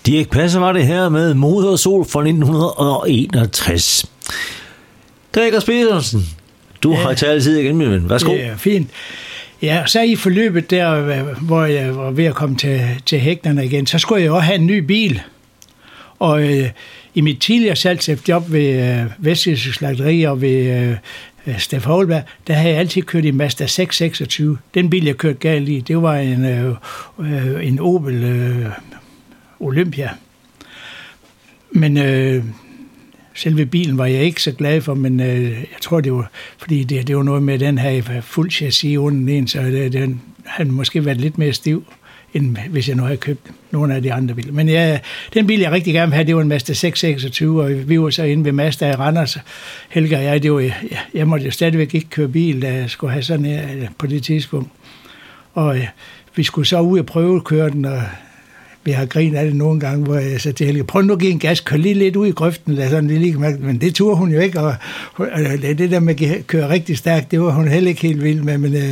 Dirch Passer var det her med Moder og Sol fra 1961. Gregers Petersen, du har taget tid igen, min ven. Værsgo. Det er fint. Ja, så i forløbet der, hvor jeg var ved at komme til hægterne igen, så skulle jeg også have en ny bil. Og i mit tidligere salgschefjob ved Vestjyske Slagteri og ved Steff Holberg, der havde jeg altid kørt i Mazda 626. Den bil, jeg kørte galt i, det var en Opel Olympia. Men selve bilen var jeg ikke så glad for, men jeg tror, det var, fordi det var noget med, den her fuld chassis under den, så den havde måske været lidt mere stiv, end hvis jeg nu havde købt nogle af de andre biler. Men ja, den bil, jeg rigtig gerne ville have, det var en Mazda 626, og vi var så inde ved Mazda i Randers. Helge og jeg måtte jo stadigvæk ikke køre bil, da jeg skulle have sådan her på det tidspunkt. Og vi skulle så ud og prøve at køre den, og vi har grinet af det nogle gange, hvor jeg sagde til Helge, prøv nu at give en gas, kør lige lidt ud i grøften, men det turde hun jo ikke, og det der med at køre rigtig stærkt, det var hun heller ikke helt vild med, men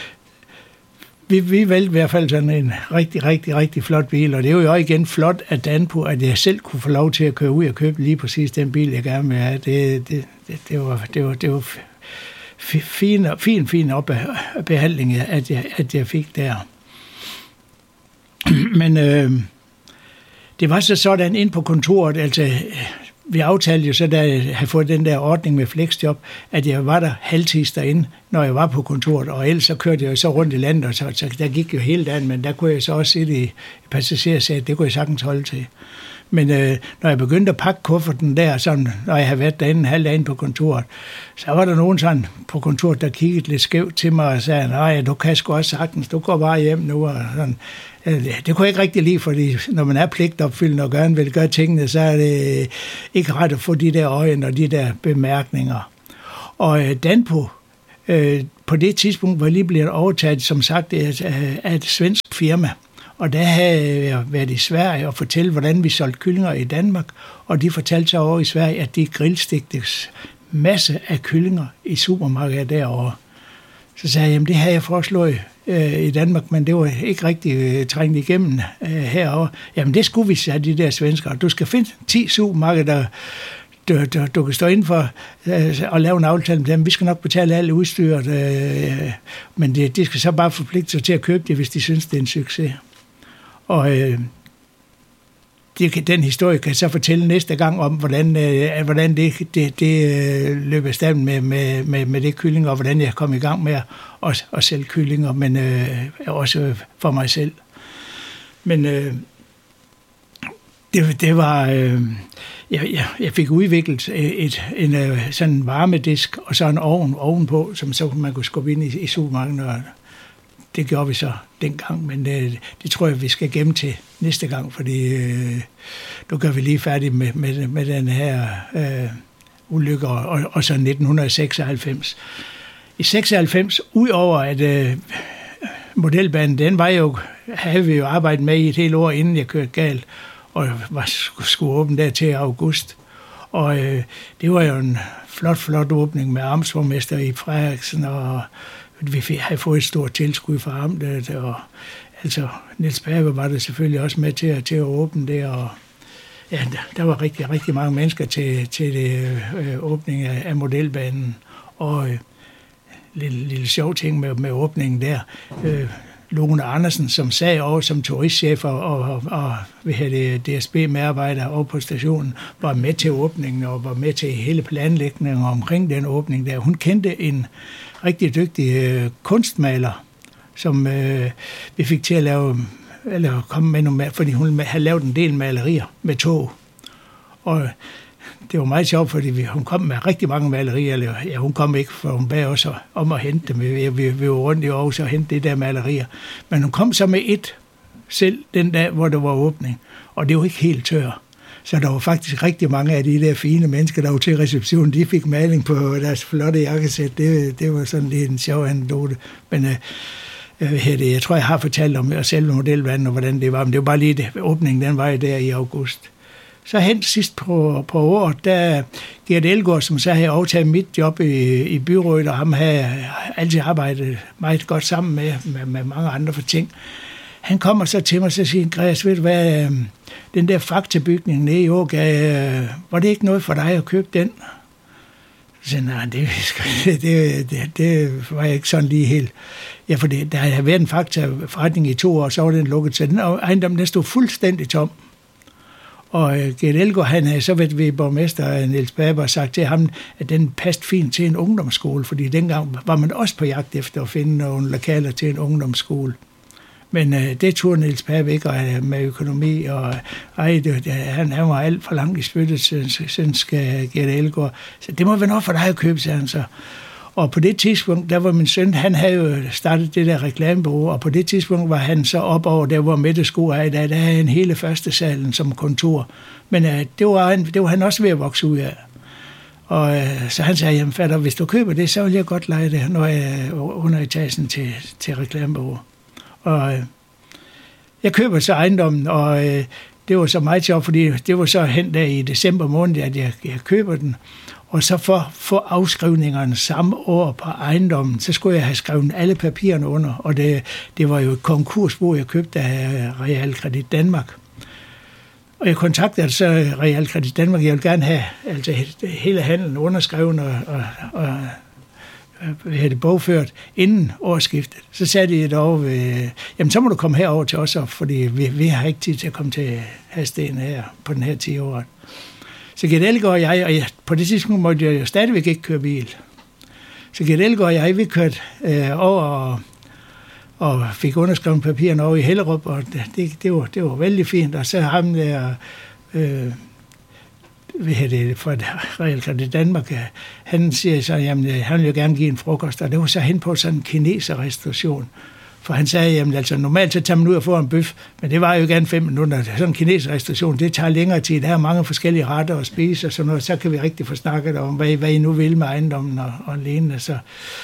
vi valgte i hvert fald sådan en rigtig, rigtig, rigtig flot bil, og det er jo igen flot af Danpo, at jeg selv kunne få lov til at køre ud og købe lige præcis den bil, jeg gerne vil have. Det var fin behandling, at jeg fik der. Men det var så sådan ind på kontoret, altså vi aftalte jo så, da jeg havde fået den der ordning med flexjob, at jeg var der halvtids derinde, når jeg var på kontoret, og ellers så kørte jeg jo så rundt i landet, og så der gik jo hele dagen, men der kunne jeg så også sidde i passagersædet, det kunne jeg sagtens holde til. Men når jeg begyndte at pakke kufferten der, sådan, når jeg havde været derinde en halv dag på kontoret, så var der nogen sådan på kontoret, der kiggede lidt skævt til mig og sagde, nej, du kan sgu også sagtens, du går bare hjem nu. Og sådan. Det kunne jeg ikke rigtig lide, fordi når man er pligtopfyldende og gerne vil gøre tingene, så er det ikke ret at få de der øjne og de der bemærkninger. Og Danpo, på det tidspunkt var lige blevet overtaget, som sagt, af et svensk firma. Og der havde jeg været i Sverige og fortælle, hvordan vi solgte kyllinger i Danmark. Og de fortalte så over i Sverige, at de grillstigtes masse af kyllinger i supermarkedet derovre. Så sagde jeg, jamen det havde jeg foreslået i Danmark, men det var ikke rigtig trængt igennem herovre. Jamen det skulle vi, sagde de der svenskere. Du skal finde 10 supermarkeder, du kan stå inden for og lave en aftale med dem. Vi skal nok betale alt udstyret, men de skal så bare forpligte sig til at købe det, hvis de synes, det er en succes. Og den historie kan jeg så fortælle næste gang om, hvordan det løb af standen med det kylling, og hvordan jeg kom i gang med at sælge kyllinger, men også for mig selv. Men det var... Jeg fik udviklet sådan en varmedisk og så en ovn ovenpå, som så man kunne skubbe ind i supermarkedet, og det gjorde vi så dengang, men det tror jeg, vi skal gemme til næste gang, fordi nu gør vi lige færdig med den her ulykke, og så 1996. I 96, udover at modelbanen, den var jo, havde vi jo arbejdet med i et helt år, inden jeg kørte galt, og skulle åbne der til august. Og det var jo en flot åbning med amtsborgmester i Frederiksen, og vi havde fået et stort tilskud fra amtet, og altså Niels Berger var der selvfølgelig også med til at åbne det, og ja, der var rigtig, rigtig mange mennesker til det åbning af modelbanen, og lille sjov ting med åbningen der. Lone Andersen, som sad over som turistchef og vi havde DSB-medarbejder over på stationen, var med til åbningen og var med til hele planlægningen omkring den åbning der. Hun kendte en rigtig dygtig kunstmaler, som vi fik til at komme med nogle, fordi hun havde lavet en del malerier med tog. Og det var meget sjovt, fordi hun kom med rigtig mange malerier. Ja, hun kom ikke, for hun bad også om at hente dem. Vi var rundt i Aarhus og hente det der malerier. Men hun kom så med et selv den dag, hvor der var åbning. Og det var ikke helt tør. Så der var faktisk rigtig mange af de der fine mennesker, der var til receptionen. De fik maling på deres flotte jakkesæt. Det var sådan lidt en sjov anekdote. Men jeg tror, jeg har fortalt om selve modelvanden og hvordan det var. Men det var bare lige det. Åbningen, den var jo der i august. Så hen sidst på året, der Gert Elgaard, som så havde overtaget mit job i byrådet, og ham havde altid arbejdet meget godt sammen med mange andre for ting. han kommer så til mig, og så siger, Græs, ved du hvad, den der faktabygning nede i Ågade, var det ikke noget for dig at købe den? Så siger nej, det var jeg ikke sådan lige helt. Ja, for der havde været en faktaforretning i 2 år, så var den lukket, så den ejendom, der stod fuldstændig tom. Og Gert Elgaard, han havde så været ved borgmester Niels Baber og sagt til ham, at den passede fint til en ungdomsskole, fordi dengang var man også på jagt efter at finde nogle lokaler til en ungdomsskole. Men det turde Niels Baber ikke med økonomi, og han var alt for langt i spyttet, synes Gert Elgaard. Så det må være noget for dig at købe, sagde han så. Og på det tidspunkt, der var min søn, han havde jo startet det der reklamebureau, og på det tidspunkt var han så op over der, hvor Mette Sko er i dag. Der havde han hele første salen som kontor. Men det var han også ved at vokse ud af. Og så han sagde, jamen fatter, hvis du køber det, så vil jeg godt lege det, når jeg er under etagen til reklamebureau. Og jeg køber så ejendommen, og det var så meget sjovt, fordi det var så hen der i december måned, at jeg køber den. Og så for at få afskrivningerne samme år på ejendommen, så skulle jeg have skrevet alle papirerne under. Og det var jo et konkursbo, jeg købte af Realkredit Danmark. Og jeg kontaktede så Realkredit Danmark. Jeg ville gerne have altså, hele handlen underskrevet og have det bogført inden årsskiftet. Så sagde de derovre, jamen så må du komme herover til os, fordi vi har ikke tid til at komme til Hadsten her på den her 10 år. Så Gert Elgaard og jeg, på det tidspunkt måtte jeg jo stadigvæk ikke køre bil. Så Gert Elgaard og jeg, vi kørte over og fik underskrevet papirerne over i Hellerup, og det var vældig fint. Og så ham der, fra Realkredit Danmark, han siger så, jamen han vil jo gerne give en frokost, og det var så hen på sådan en kineserrestauration. For han sagde, jamen altså normalt så tager man ud og får en bøf, men det var jo gerne 5 minutter. Sådan en kineserrestauration, det tager længere tid. Der er mange forskellige retter at spise, og sådan noget. Så kan vi rigtig få snakket om, hvad I nu vil med ejendommen og lignende. Så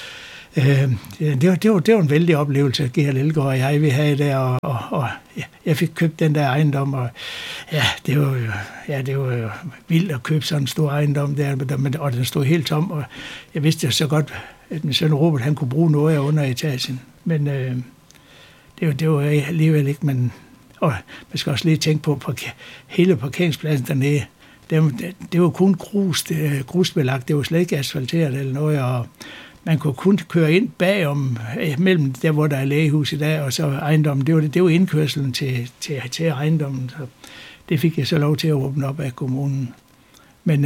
det var en vældig oplevelse, Gert Elgaard og jeg vi havde der, og jeg fik købt den der ejendom, og ja, det var jo vildt at købe sådan en stor ejendom der, og den stod helt tom, og jeg vidste jo så godt, at min søn Robert, han kunne bruge noget af underetagen, men det var alligevel ikke, men og man skal også lige tænke på hele parkeringspladsen dernede, det var kun grusbelagt, det var slet ikke asfalteret eller noget, og man kunne kun køre ind bagom, mellem der, hvor der er lægehus i dag, og så ejendommen. Det var indkørselen til ejendommen. Så det fik jeg så lov til at åbne op af kommunen. Men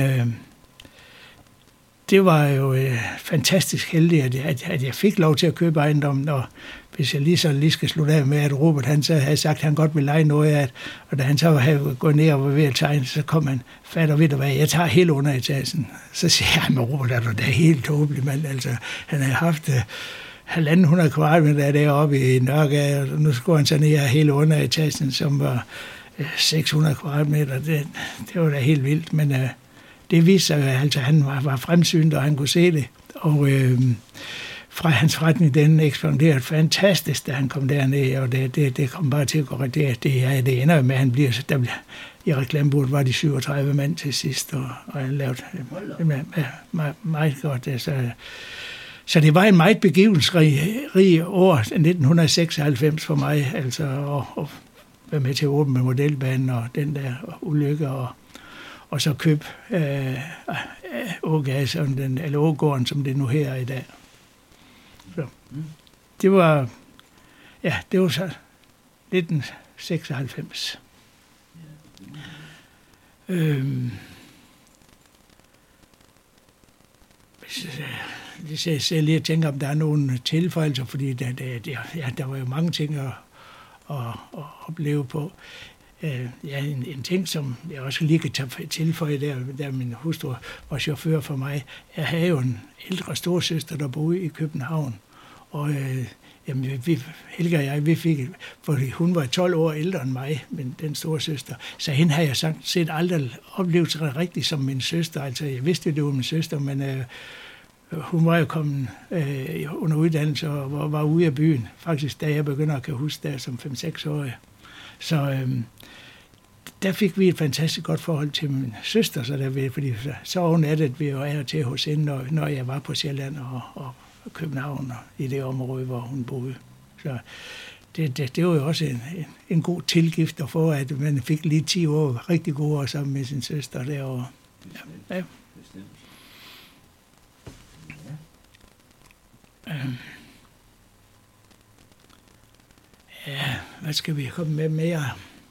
det var jo fantastisk heldigt, at jeg fik lov til at købe ejendommen, og hvis jeg lige skal slutte af med, at Robert han så havde sagt, at han godt ville lege noget af, og da han så havde gået ned og var ved at tegne, så kom han, fatter ved du hvad, jeg tager hele underetagen. Så siger jeg, men Robert, er du da helt tåbelig, mand. Altså, han havde haft 1.500 kvadratmeter deroppe i Nørregade, og nu skulle han så ned af hele underetagen, som var 600 kvadratmeter. Det var da helt vildt, men det viste sig, at altså, han var fremsynet, og han kunne se det. Og fra hans forretning, den ekspanderede fantastisk, da han kom derned, og det kom bare til at gå. Det ender med, at han bliver, i reklamebureauet var de 37 mand til sidst, og han lavede meget godt. Så det var en meget begivelsesrig år, 1996 for mig, altså at være med til at åbne modelbanen og den der ulykke, og så købe Ågården, som det nu her er i dag. Så det var så 1996. Hvis jeg lige tænker, om der er nogle tilføjelser, fordi der var jo mange ting at opleve på. En ting, som jeg også lige kan tilføje der min hustru var chauffør for mig. Jeg havde jo en ældre storesøster, der boede i København, og Helga og jeg, vi fik, fordi hun var 12 år ældre end mig, men den store søster, så hende har jeg set aldrig oplevet rigtigt som min søster. Altså, jeg vidste jo, det var min søster, men hun var jo kommet under uddannelse og var ude af byen. Faktisk, da jeg begynder at kan huske der som 5-6-årig. Så der fik vi et fantastisk godt forhold til min søster, fordi så overnattede vi jo af til hos hende, når jeg var på Sjælland og København og i det område, hvor hun boede. Så det var jo også en god tilgift at få, at man fik lige 10 år, rigtig gode år sammen med sin søster derovre. Ja. Ja, hvad skal vi komme med mere?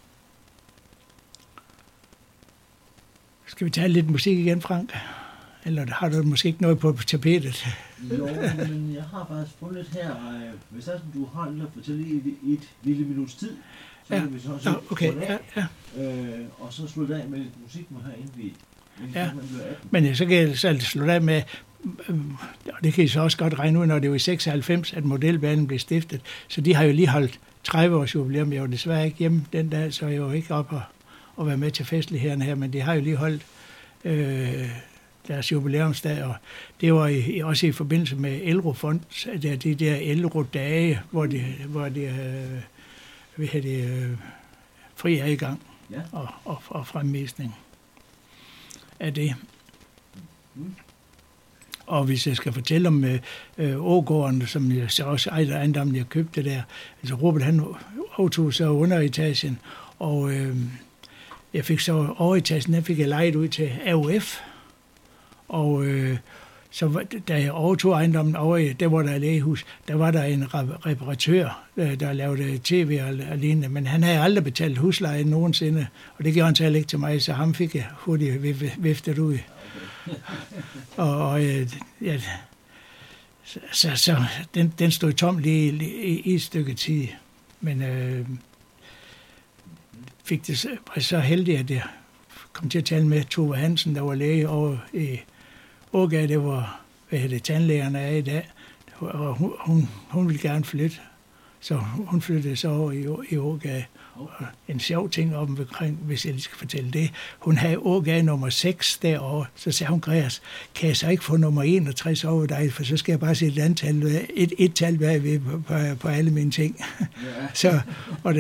Skal vi tage lidt musik igen, Frank? Eller har du måske ikke noget på tapetet? Jo, men jeg har faktisk fundet her, hvis der du har lidt at fortælle i et lille minuts tid, så kan vi så okay. Og så slutte af med lidt musik med her, inden vi bliver 18. Men så kan jeg så slutte af med, og det kan I så også godt regne ud, når det var i 96, at modelbanen blev stiftet, så de har jo lige holdt 30 års jubilæum. Jeg var desværre ikke hjemme den dag, så jeg var ikke op og være med til festlighederne her, men de har jo lige holdt deres jubilæumsdag, og det var også i forbindelse med Elro-fond, de der Elro-dage, hvor de fri adgang og fremvisning af det. Og hvis jeg skal fortælle om Ågården, som jeg så også ejendommen, jeg købte der, altså Robert, han overtog så underetagen, og jeg fik så overetagen, der fik jeg lejet ud til AOF, og så da jeg overtog ejendommen over, der hvor der er lægehus, der var der en reparatør, der lavede tv og lignende, men han havde aldrig betalt husleje nogensinde, og det gjorde han så ikke til mig, så ham fik jeg hurtigt viftet ud. Og ja, så den stod tom lige i et stykke tid, men fik det så heldig, at jeg kom til at tale med Tove Hansen, der var læge over i Ågade, det var, tandlægerne er i dag, og hun ville gerne flytte, så hun flyttede så over i Ågade. Og en sjov ting omkring, hvis jeg lige skal fortælle det, hun havde Ågade nummer 6 derovre, så sagde hun, Gregers, kan jeg så ikke få nummer 61 over dig, for så skal jeg bare se et tal på alle mine ting. Ja. Så, og